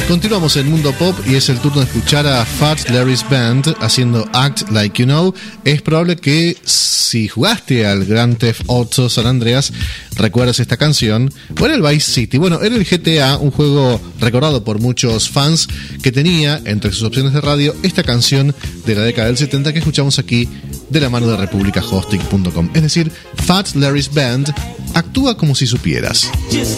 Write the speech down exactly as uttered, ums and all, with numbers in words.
Continuamos en Mundo Pop y es el turno de escuchar a Fat Larry's Band haciendo Act Like You Know. Es probable que si jugaste al Grand Theft Auto San Andreas recuerdas esta canción, o era el Vice City. Bueno, era el G T A, un juego recordado por muchos fans que tenía entre sus opciones de radio esta canción de la década del setenta que escuchamos aquí de la mano de Republica Hosting punto com. Es decir, Fat Larry's Band, actúa como si supieras. Just